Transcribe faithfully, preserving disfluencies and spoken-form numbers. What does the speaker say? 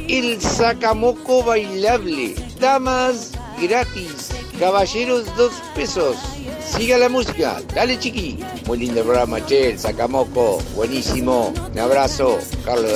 el sacamoco bailable. Damas gratis, caballeros dos pesos. Siga la música, dale chiqui. Muy lindo el programa, che, el sacamoco, buenísimo. Un abrazo, Carlos.